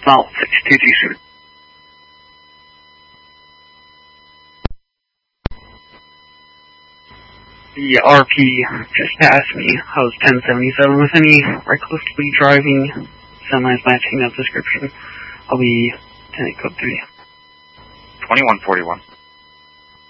Mount 6227. The RP just passed me. I was 1077 with any recklessly driving semis matching that description. I'll be 10 code 3. 2141.